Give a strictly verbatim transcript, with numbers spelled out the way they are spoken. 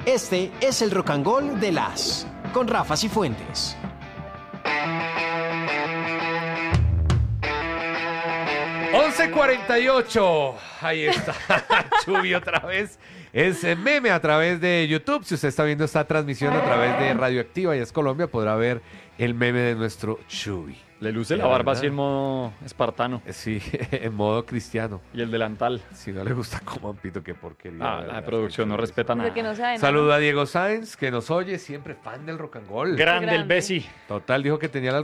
Este es el Rock and Roll de las con Rafa Cifuentes. once cuarenta y ocho. Ahí está. Chubi otra vez. Es meme a través de YouTube. Si usted está viendo esta transmisión a través de Radioactiva y es Colombia, podrá ver el meme de nuestro Chubi. Le luce la barba así en modo espartano. Sí, en modo cristiano. Y el delantal. Si no le gusta como Pito, qué porquería. Ah, la producción no respeta nada. Que no sabe Saludo a Diego Sáenz, que nos oye, siempre fan del rock and roll. Grande el Bessi. Total, dijo que tenía las